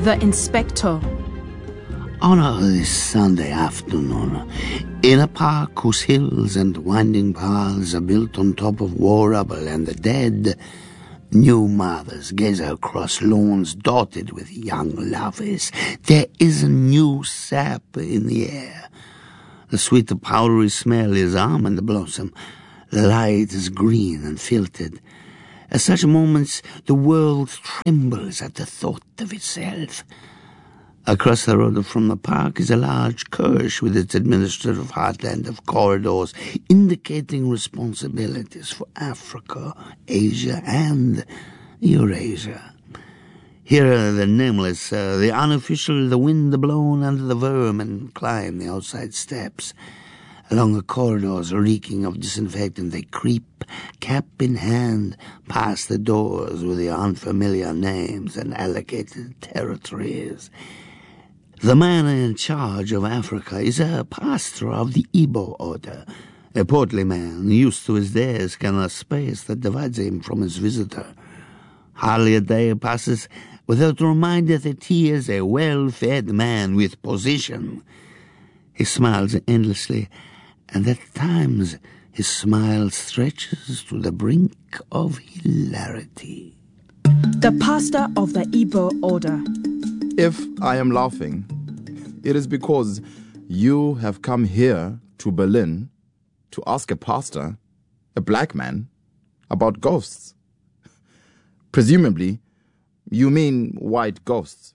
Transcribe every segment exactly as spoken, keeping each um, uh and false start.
The Inspector. On a this Sunday afternoon, in a park whose hills and winding paths are built on top of war rubble and the dead, new mothers gaze across lawns dotted with young lovers. There is a new sap in the air. The sweet powdery smell is almond blossom. The light is green and filtered. At such moments, the world trembles at the thought of itself. Across the road from the park is a large kirche with its administrative heartland of corridors indicating responsibilities for Africa, Asia, and Eurasia. Here are the nameless, uh, the unofficial, the wind-blown, and the vermin climb the outside steps. Along the corridors reeking of disinfectant, they creep, cap in hand, past the doors with the unfamiliar names and allocated territories. The man in charge of Africa is a pastor of the Igbo order, a portly man used to his desk and the space that divides him from his visitor. Hardly a day passes without a reminder that he is a well-fed man with position. He smiles endlessly, and at times his smile stretches to the brink of hilarity. The pastor of the Igbo order. If I am laughing, it is because you have come here to Berlin to ask a pastor, a black man, about ghosts. Presumably, you mean white ghosts.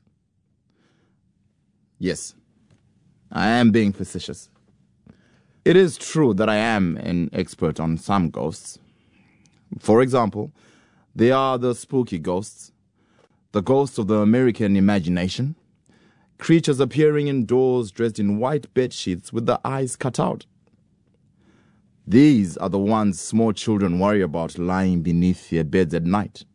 Yes, I am being facetious. It is true that I am an expert on some ghosts. For example, they are the spooky ghosts, the ghosts of the American imagination, creatures appearing indoors dressed in white bedsheets with their eyes cut out. These are the ones small children worry about lying beneath their beds at night.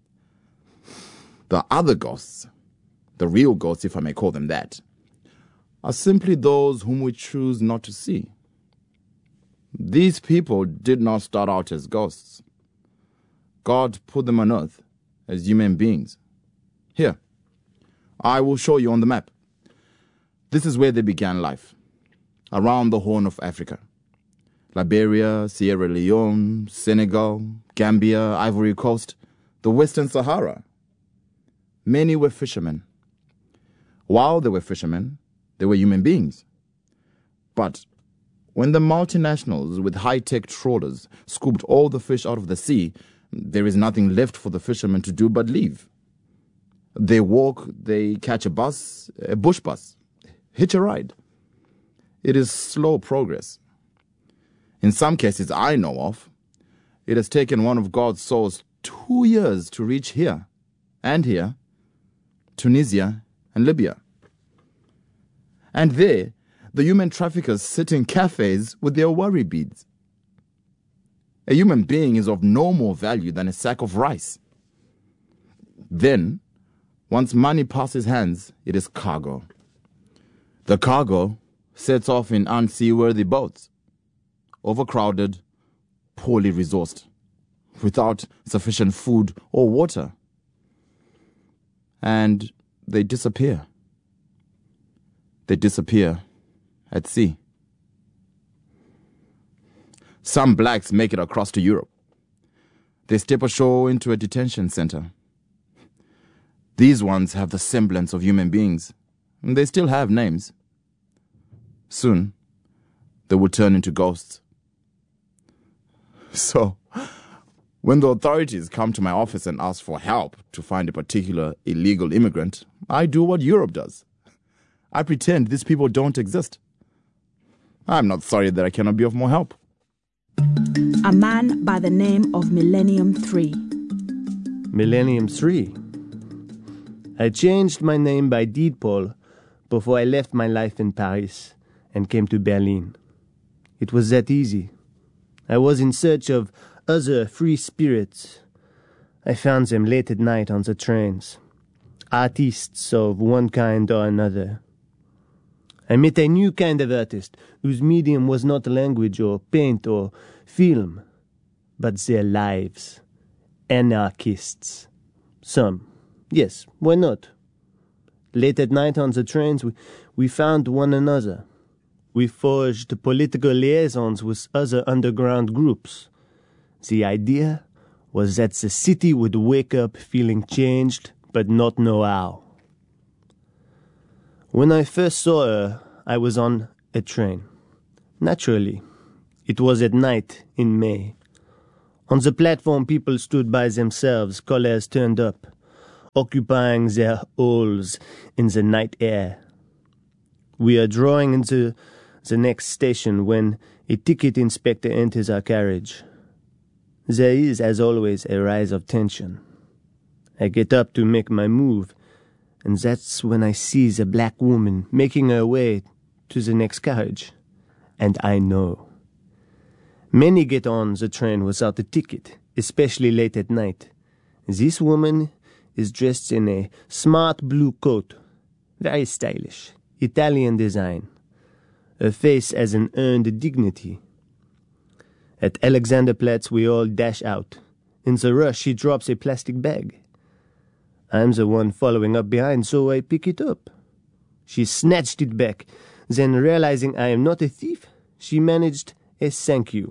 The other ghosts, the real ghosts if I may call them that, are simply those whom we choose not to see. These people did not start out as ghosts. God put them on earth as human beings. Here, I will show you on the map. This is where they began life, around the Horn of Africa. Liberia, Sierra Leone, Senegal, Gambia, Ivory Coast, the Western Sahara. Many were fishermen. While they were fishermen, they were human beings. But when the multinationals with high-tech trawlers scooped all the fish out of the sea, there is nothing left for the fishermen to do but leave. They walk, they catch a bus, a bush bus, hitch a ride. It is slow progress. In some cases I know of, it has taken one of God's souls two years to reach here and here, Tunisia and Libya. And there, the human traffickers sit in cafes with their worry beads. A human being is of no more value than a sack of rice. Then, once money passes hands, it is cargo. The cargo sets off in unseaworthy boats, overcrowded, poorly resourced, without sufficient food or water. And they disappear. They disappear at sea. Some blacks make it across to Europe. They step ashore into a detention center. These ones have the semblance of human beings. They still have names. Soon, they will turn into ghosts. So, when the authorities come to my office and ask for help to find a particular illegal immigrant, I do what Europe does. I pretend these people don't exist. I'm not sorry that I cannot be of more help. A man by the name of Millennium three. Millennium three. I changed my name by deed poll before I left my life in Paris and came to Berlin. It was that easy. I was in search of other free spirits. I found them late at night on the trains. Artists of one kind or another. I met a new kind of artist whose medium was not language or paint or film, but their lives. Anarchists. Some. Yes, why not? Late at night on the trains, we, we found one another. We forged political liaisons with other underground groups. The idea was that the city would wake up feeling changed, but not know how. When I first saw her, I was on a train. Naturally, it was at night in May. On the platform, people stood by themselves, collars turned up, occupying their holes in the night air. We are drawing into the next station when a ticket inspector enters our carriage. There is, as always, a rise of tension. I get up to make my move, and that's when I see the black woman making her way to the next carriage. And I know. Many get on the train without a ticket, especially late at night. This woman is dressed in a smart blue coat, very stylish, Italian design. Her face has an earned dignity. At Alexanderplatz, we all dash out. In the rush, she drops a plastic bag. I'm the one following up behind, so I pick it up. She snatched it back. Then, realizing I am not a thief, she managed a thank you.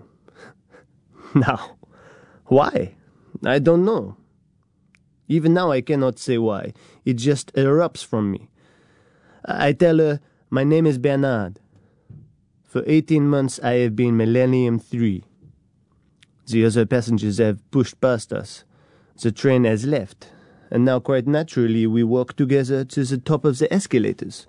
Now, why? I don't know. Even now I cannot say why. It just erupts from me. I tell her, my name is Bernard. For eighteen months I have been Millennium three. The other passengers have pushed past us. The train has left, and now quite naturally we walk together to the top of the escalators.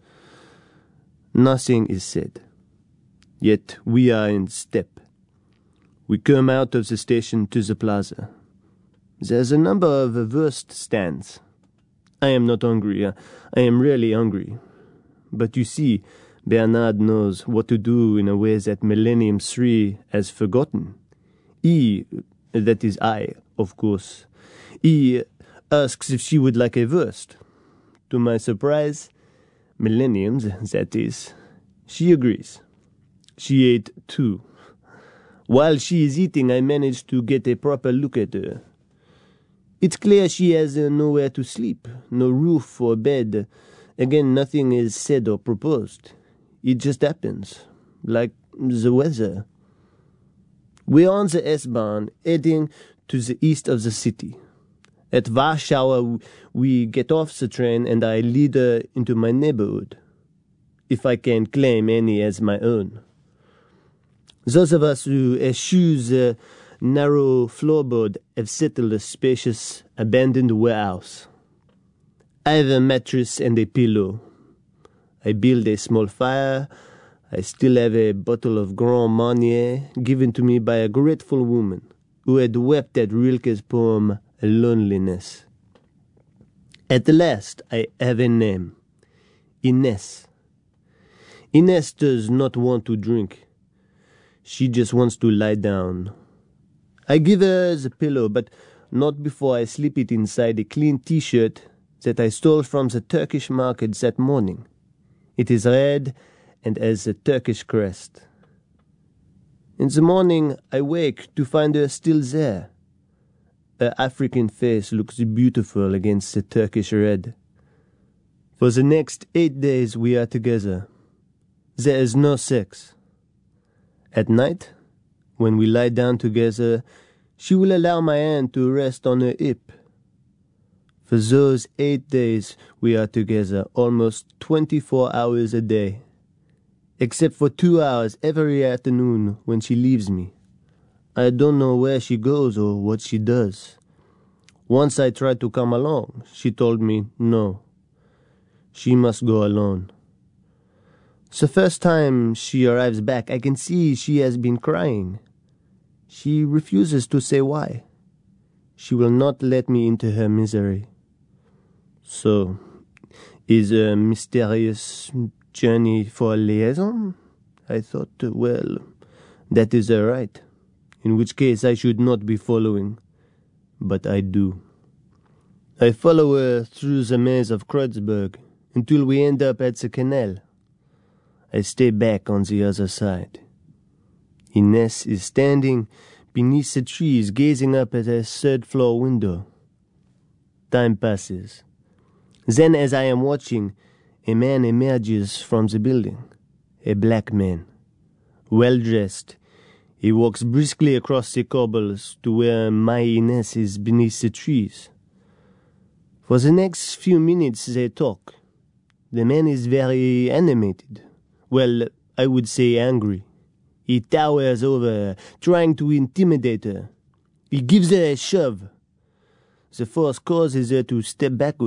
Nothing is said. Yet we are in step. We come out of the station to the plaza. There's a number of wurst stands. I am not hungry. I am really hungry. But you see, Bernard knows what to do in a way that Millennium three has forgotten. He, that is I, of course, he asks if she would like a wurst. To my surprise, Millennium's, that is, she agrees. She ate two. While she is eating, I manage to get a proper look at her. It's clear she has uh, nowhere to sleep, no roof or bed. Again, nothing is said or proposed. It just happens, like the weather. We're on the S-Bahn, heading to the east of the city. At Warschau, we get off the train and I lead her into my neighborhood, if I can claim any as my own. Those of us who eschew the narrow floorboard have settled a spacious, abandoned warehouse. I have a mattress and a pillow. I build a small fire. I still have a bottle of Grand Marnier given to me by a grateful woman who had wept at Rilke's poem Loneliness. At last I have a name. Ines. Ines does not want to drink. She just wants to lie down. I give her the pillow, but not before I slip it inside a clean T-shirt that I stole from the Turkish market that morning. It is red and has a Turkish crest. In the morning, I wake to find her still there. Her African face looks beautiful against the Turkish red. For the next eight days we are together. There is no sex. At night, when we lie down together, she will allow my hand to rest on her hip. For those eight days we are together, almost twenty-four hours a day, except for two hours every afternoon when she leaves me. I don't know where she goes or what she does. Once I tried to come along. She told me no. She must go alone. The first time she arrives back, I can see she has been crying. She refuses to say why. She will not let me into her misery. So, is a mysterious journey for a liaison? I thought, well, that is her right, in which case I should not be following. But I do. I follow her through the maze of Kreuzberg until we end up at the canal. I stay back on the other side. Ines is standing beneath the trees, gazing up at her third-floor window. Time passes. Then, as I am watching, a man emerges from the building. A black man. Well-dressed, he walks briskly across the cobbles to where my Ines is beneath the trees. For the next few minutes they talk. The man is very animated. Well, I would say angry. He towers over her, trying to intimidate her. He gives her a shove. The force causes her to step back